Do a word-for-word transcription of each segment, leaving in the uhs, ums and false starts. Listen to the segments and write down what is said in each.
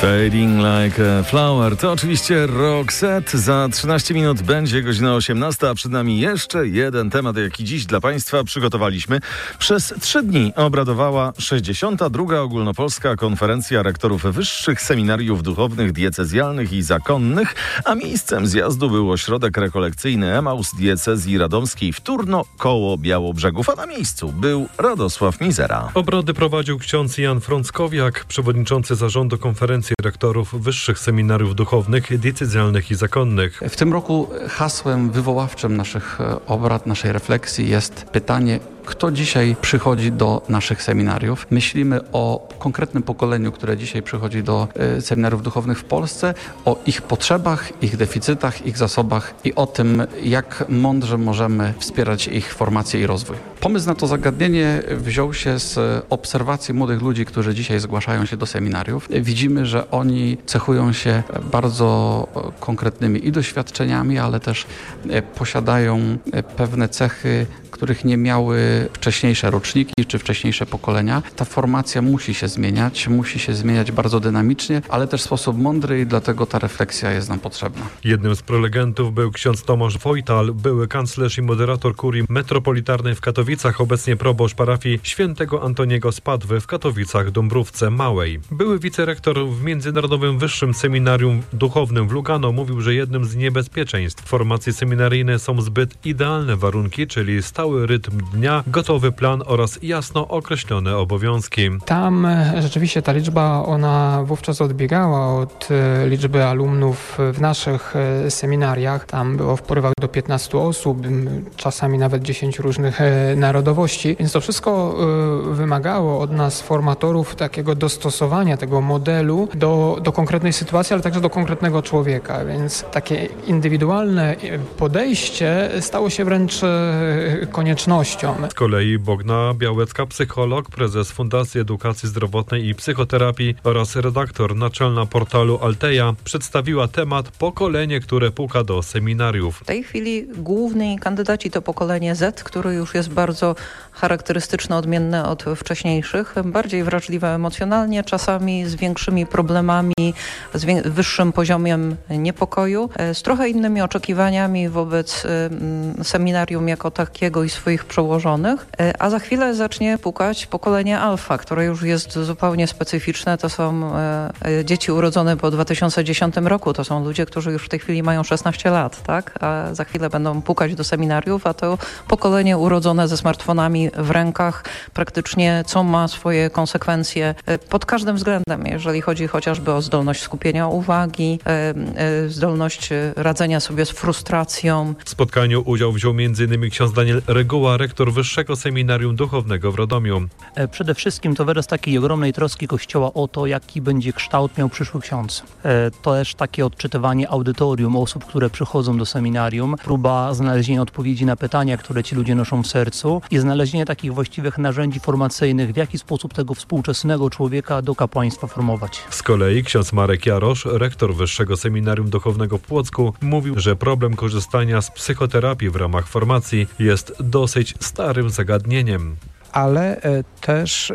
Fading like a flower to oczywiście Roxette. Za trzynaście minut będzie godzina osiemnasta, a przed nami jeszcze jeden temat, jaki dziś dla Państwa przygotowaliśmy. Przez trzy dni obradowała sześćdziesiąta druga Ogólnopolska Konferencja Rektorów Wyższych Seminariów Duchownych, Diecezjalnych i Zakonnych, a miejscem zjazdu był ośrodek rekolekcyjny Emaus Diecezji Radomskiej w Turno koło Białobrzegów, a na miejscu był Radosław Mizera. Obrady prowadził ksiądz Jan Frąckowiak, przewodniczący zarządu konferencji rektorów Wyższych Seminariów Duchownych, Diecezjalnych i Zakonnych. W tym roku hasłem wywoławczym naszych obrad, naszej refleksji jest pytanie, kto dzisiaj przychodzi do naszych seminariów. Myślimy o konkretnym pokoleniu, które dzisiaj przychodzi do y, seminariów duchownych w Polsce, o ich potrzebach, ich deficytach, ich zasobach i o tym, jak mądrze możemy wspierać ich formację i rozwój. Pomysł na to zagadnienie wziął się z obserwacji młodych ludzi, którzy dzisiaj zgłaszają się do seminariów. Widzimy, że oni cechują się bardzo konkretnymi i doświadczeniami, ale też posiadają pewne cechy, których nie miały wcześniejsze roczniki czy wcześniejsze pokolenia. Ta formacja musi się zmieniać, musi się zmieniać bardzo dynamicznie, ale też w sposób mądry i dlatego ta refleksja jest nam potrzebna. Jednym z prelegentów był ksiądz Tomasz Wojtal, były kanclerz i moderator kurii metropolitarnej w Katowicach, obecnie proboszcz parafii świętego Antoniego z Padwy w Katowicach-Dąbrówce Małej. Były wicerektor w Międzynarodowym Wyższym Seminarium Duchownym w Lugano mówił, że jednym z niebezpieczeństw formacji seminaryjnej są zbyt idealne warunki, czyli stały rytm dnia, gotowy plan oraz jasno określone obowiązki. Tam rzeczywiście ta liczba, ona wówczas odbiegała od liczby alumnów w naszych seminariach. Tam było w porywach do piętnastu osób, czasami nawet dziesięciu różnych narodowości, więc to wszystko wymagało od nas formatorów takiego dostosowania tego modelu do, do konkretnej sytuacji, ale także do konkretnego człowieka, więc takie indywidualne podejście stało się wręcz koniecznością. Z kolei Bogna Białecka, psycholog, prezes Fundacji Edukacji Zdrowotnej i Psychoterapii oraz redaktor naczelna portalu Alteja przedstawiła temat pokolenie, które puka do seminariów. W tej chwili główni kandydaci to pokolenie Z, które już jest bardzo charakterystyczne, odmienne od wcześniejszych, bardziej wrażliwe emocjonalnie, czasami z większymi problemami, z wie- wyższym poziomem niepokoju, z trochę innymi oczekiwaniami wobec y, seminarium jako takiego i swoich przełożonych, a za chwilę zacznie pukać pokolenie alfa, które już jest zupełnie specyficzne. To są e, dzieci urodzone po dwa tysiące dziesiątym roku. To są ludzie, którzy już w tej chwili mają szesnaście lat, tak? A za chwilę będą pukać do seminariów, a to pokolenie urodzone ze smartfonami w rękach praktycznie, co ma swoje konsekwencje e, pod każdym względem, jeżeli chodzi chociażby o zdolność skupienia uwagi, e, e, zdolność radzenia sobie z frustracją. W spotkaniu udział wziął między innymi ksiądz Daniel Reguła, rektor Wyższego Seminarium Duchownego w Radomiu. Przede wszystkim to wyraz takiej ogromnej troski Kościoła o to, jaki będzie kształt miał przyszły ksiądz. To też takie odczytywanie audytorium osób, które przychodzą do seminarium, próba znalezienia odpowiedzi na pytania, które ci ludzie noszą w sercu i znalezienie takich właściwych narzędzi formacyjnych, w jaki sposób tego współczesnego człowieka do kapłaństwa formować. Z kolei ksiądz Marek Jarosz, rektor Wyższego Seminarium Duchownego w Płocku, mówił, że problem korzystania z psychoterapii w ramach formacji jest dosyć starym zagadnieniem. Ale też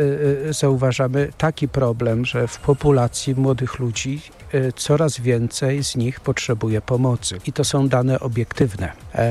zauważamy taki problem, że w populacji młodych ludzi coraz więcej z nich potrzebuje pomocy. I to są dane obiektywne.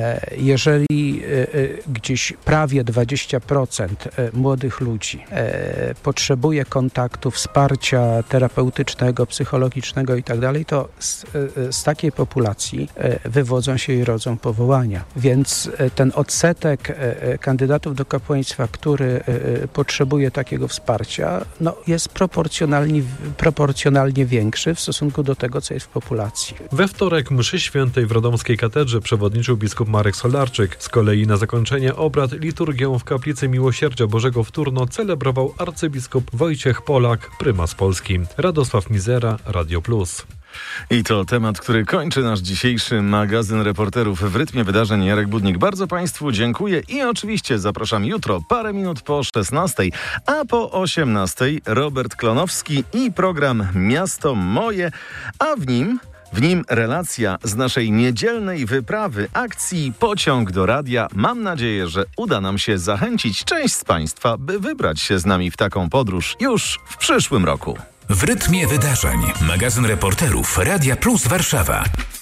Jeżeli gdzieś prawie dwadzieścia procent młodych ludzi potrzebuje kontaktu, wsparcia terapeutycznego, psychologicznego i tak dalej, to z, z takiej populacji wywodzą się i rodzą powołania. Więc ten odsetek kandydatów do kapłaństwa, który potrzebuje takiego wsparcia, no, jest proporcjonalnie, proporcjonalnie większy w stosunku do tego, co jest w populacji. We wtorek mszy świętej w Radomskiej Katedrze przewodniczył biskup Marek Solarczyk. Z kolei na zakończenie obrad liturgię w Kaplicy Miłosierdzia Bożego w Turno celebrował arcybiskup Wojciech Polak, prymas Polski. Radosław Mizera, Radio Plus. I to temat, który kończy nasz dzisiejszy magazyn reporterów w rytmie wydarzeń. Jarek Budnik, bardzo Państwu dziękuję i oczywiście zapraszam jutro parę minut po szesnastej, a po osiemnastej Robert Klonowski i program Miasto Moje, a w nim... W nim relacja z naszej niedzielnej wyprawy akcji Pociąg do Radia. Mam nadzieję, że uda nam się zachęcić część z Państwa, by wybrać się z nami w taką podróż już w przyszłym roku. W rytmie wydarzeń. Magazyn reporterów Radia Plus Warszawa.